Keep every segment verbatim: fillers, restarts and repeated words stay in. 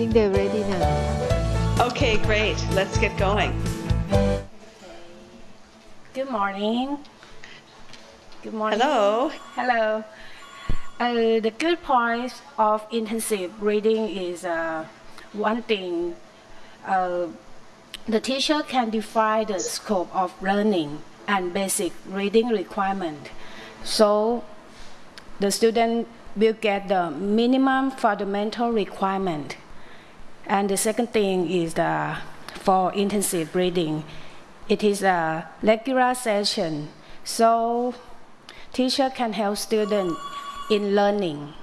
think they're ready now. Okay, great. Let's get going. Good morning. Good morning. Hello. Hello. Uh, the good point of intensive reading is uh, one thing. Uh, the teacher can define the scope of learning and basic reading requirement. So the student will get the minimum fundamental requirement. And the second thing is the, for intensive reading, it is a regular session. So teacher can help students in learning.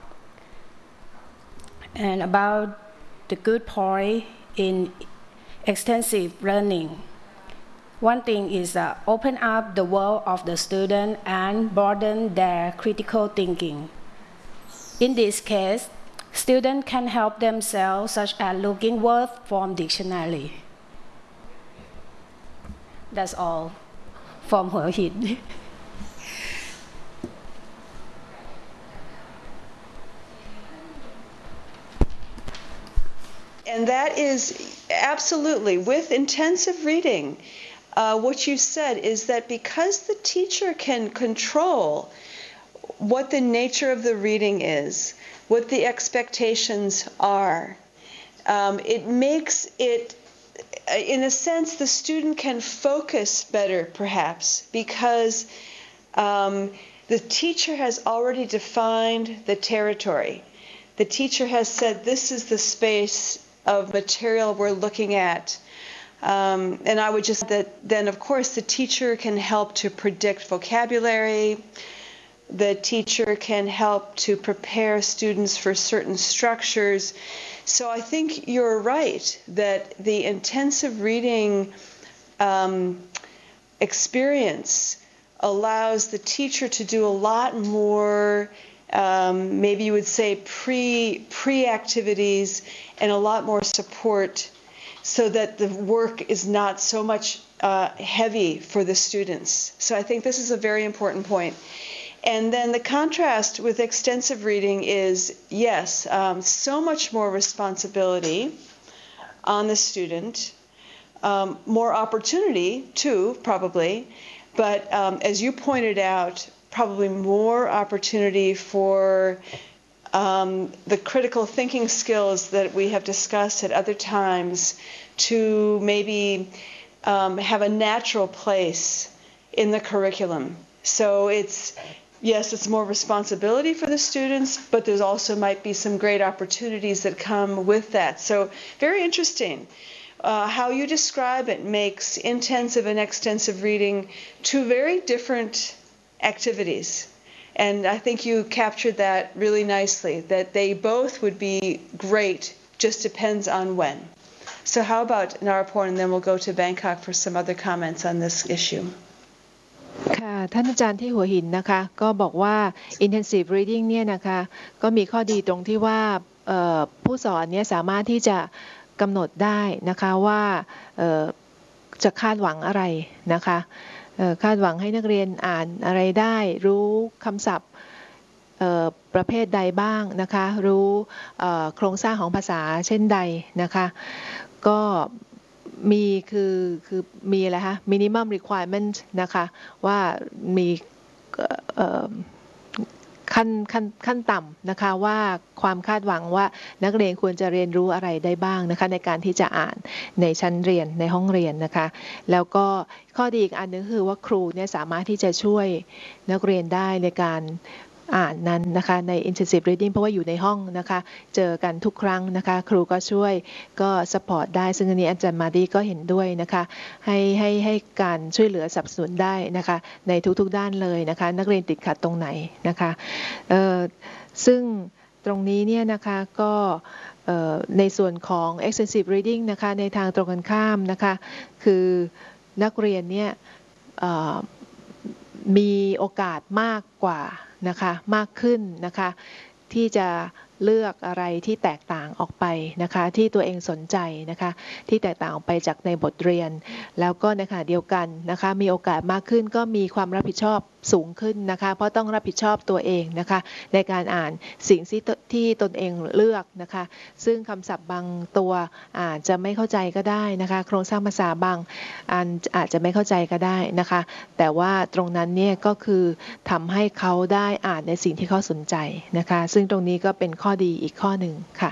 And about the good point in extensive learning, one thing is uh, open up the world of the student and broaden their critical thinking. In this case, students can help themselves such as looking words from dictionary. That's all from Hua Hin. And that is absolutely, with intensive reading, uh, what you said is that because the teacher can control what the nature of the reading is, what the expectations are, um, it makes it, in a sense, the student can focus better, perhaps, because um, the teacher has already defined the territory. The teacher has said, this is the space of material we're looking at. Um, and I would just, that then, of course, the teacher can help to predict vocabulary. The teacher can help to prepare students for certain structures. So I think you're right that the intensive reading um, experience allows the teacher to do a lot more, um, maybe you would say pre, pre-activities and a lot more support so that the work is not so much uh, heavy for the students. So I think this is a very important point. And then the contrast with extensive reading is, yes, um, so much more responsibility on the student, um, more opportunity too, probably, but um, as you pointed out, probably more opportunity for um, the critical thinking skills that we have discussed at other times to maybe um, have a natural place in the curriculum. So it's, yes, it's more responsibility for the students, but there's also might be some great opportunities that come with that. So very interesting. Uh, how you describe it makes intensive and extensive reading two very different activities. And I think you captured that really nicely, that they both would be great, just depends on when. So how about Narapon, and then we'll go to Bangkok for some other comments on this issue. ค่ะท่านอาจารย์ที่หัวหินนะคะก็บอกว่า intensive reading เนี่ยนะคะก็มีข้อดีตรงที่ว่าผู้สอนเนี่ยสามารถที่จะกำหนดได้นะคะว่าจะคาดหวังอะไรนะคะคาดหวังให้นักเรียนอ่านอะไรได้รู้คำศัพท์ประเภทใดบ้างนะคะรู้โครงสร้างของภาษาเช่นใดนะคะก็มีคือคือมีอะไรคะ minimum requirement นะคะว่ามีขั้นขั้นขั้นต่ำนะคะว่าความคาดหวังว่านักเรียนควรจะเรียนรู้อะไรได้บ้างนะคะในการที่จะอ่านในชั้นเรียนในห้องเรียนนะคะแล้วก็ข้อดีอีกอันนึงคือว่าครูเนี่ยสามารถที่จะช่วยนักเรียนได้ในการอ่านนั้นนะคะใน intensive reading เพราะว่าอยู่ในห้องนะคะเจอกันทุกครั้งนะคะครูก็ช่วยก็ support ได้ซึ่งอันนี้อาจารย์มาดีก็เห็นด้วยนะคะให้ให้ให้การช่วยเหลือสนับสนุนได้นะคะในทุกๆด้านเลยนะคะนักเรียนติดขัดตรงไหนนะคะเอ่อซึ่งตรงนี้เนี่ยนะคะก็ในส่วนของ extensive reading นะคะในทางตรงกันข้ามนะคะคือนักเรียนเนี่ยมีโอกาสมากกว่านะคะมากขึ้นนะคะที่จะเลือกอะไรที่แตกต่างออกไปนะคะที่ตัวเองสนใจนะคะที่แตกต่างออกไปจากในบทเรียนแล้วก็ในขณะเดียวกันนะคะมีโอกาสมากขึ้นก็มีความรับผิดชอบสูงขึ้นนะคะเพราะต้องรับผิดชอบตัวเองนะคะในการอ่านสิ่งที่ที่ตนเองเลือกนะคะซึ่งคำศัพท์บางตัวอาจจะไม่เข้าใจก็ได้นะคะโครงสร้างภาษาบางอันอาจจะไม่เข้าใจก็ได้นะคะแต่ว่าตรงนั้นเนี่ยก็คือทำให้เขาได้อ่านในสิ่งที่เขาสนใจนะคะซึ่งตรงนี้ก็เป็นข้อดีอีกข้อหนึ่งค่ะ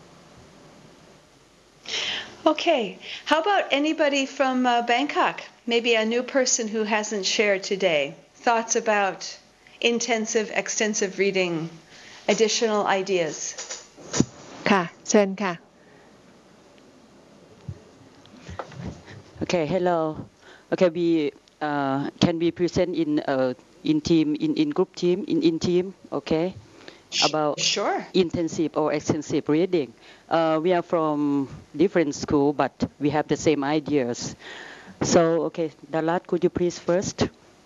Okay, how about anybody from uh, Bangkok? Maybe a new person who hasn't shared today. Thoughts about intensive, extensive reading, additional ideas? ค่ะเชิญค่ะ Okay, hello. Okay, we uh, can we present in uh, in team in in group team in in team. Okay, about Sure. intensive or extensive reading. Uh, we are from different school, but we have the same ideas. So, okay, Dalat, could you please first?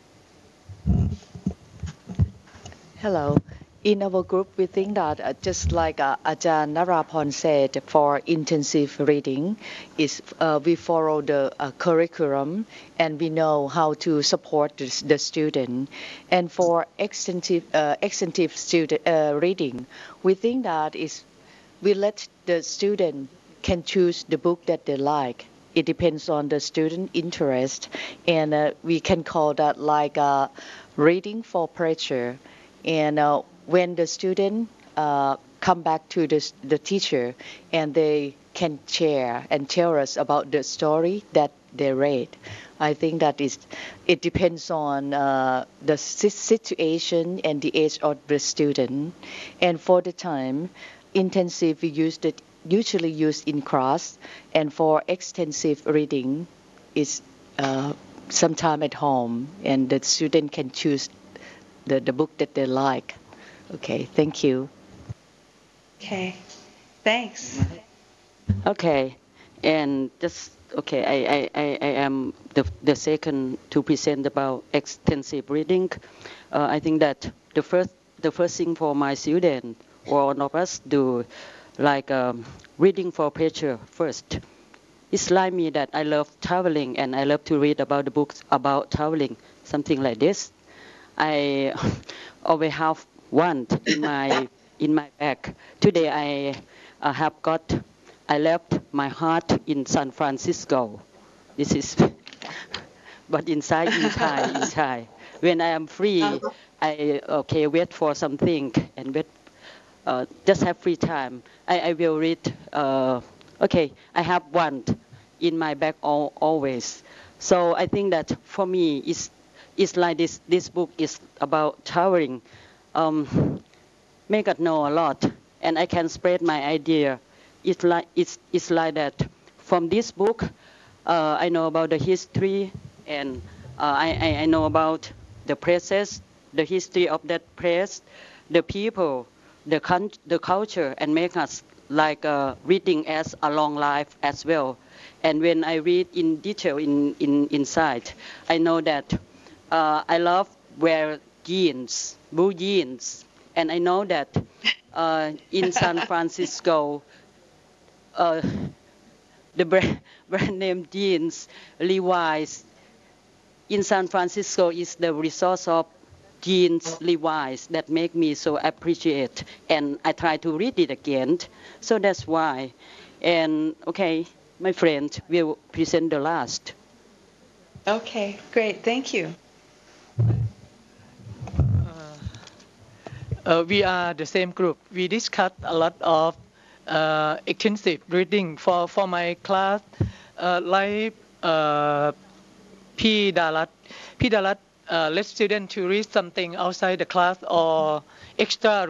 Hello. In our group, we think that uh, just like uh, Ajahn Narapon said, for intensive reading, is uh, we follow the uh, curriculum and we know how to support the, the student. And for extensive uh, extensive student uh, reading, we think that is we let the student can choose the book that they like. It depends on the student interest, and uh, we can call that like uh, reading for pleasure. And uh, when the student uh, come back to the, the teacher and they can share and tell us about the story that they read, I think that is it depends on uh, the situation and the age of the student. And for the time, intensive we used it usually used in class, and for extensive reading is uh, sometime at home, and the student can choose the, the book that they like. Okay, thank you. Okay, thanks. Okay, and just okay, I I, I, I am the the second to present about extensive reading. Uh, I think that the first the first thing for my student or one of us do like um, reading for pleasure first. It's like me that I love traveling and I love to read about the books about traveling, something like this. I always have one in my in my bag. Today I uh, have got. I left my heart in San Francisco. This is, but inside, inside, inside. When I am free, I okay wait for something and wait. Uh, just have free time. I, I will read. Uh, okay, I have one in my bag all, always. So I think that for me, it's it's like this. This book is about traveling. Um, make us know a lot, and I can spread my idea. It's like it's it's like that. From this book, uh, I know about the history, and uh, I, I I know about the places, the history of that place, the people, the con- the culture, and make us like uh, reading as a long life as well. And when I read in detail in, in inside, I know that uh, I love wear jeans, blue jeans, and I know that uh, in San Francisco, uh, the brand, brand name jeans, Levi's, in San Francisco is the resource of jeans Levi's that make me so appreciate, and I try to read it again. So that's why. And okay, my friend will present the last. Okay, great. Thank you. Uh, we are the same group. We discussed a lot of uh, extensive reading for, for my class, uh, like uh, P. Dalat. P. Dalat uh, let students to read something outside the class or extra